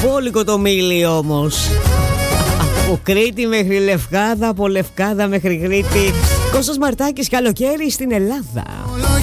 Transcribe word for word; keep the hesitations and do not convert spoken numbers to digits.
Μπόλικο το μήλι όμως. Από Κρήτη μέχρι Λευκάδα, από Λευκάδα μέχρι Κρήτη. Κώστας Μαρτάκης, καλοκαίρι στην Ελλάδα.